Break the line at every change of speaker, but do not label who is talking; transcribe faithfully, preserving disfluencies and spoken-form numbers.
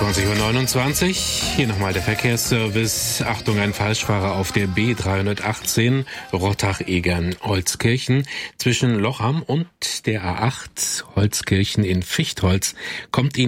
zwanzig Uhr neunundzwanzig. Hier nochmal der Verkehrsservice. Achtung, ein Falschfahrer auf der B dreihundertachtzehn Rottach-Egern-Holzkirchen. Zwischen Lochham und der A acht Holzkirchen in Fichtholz kommt Ihnen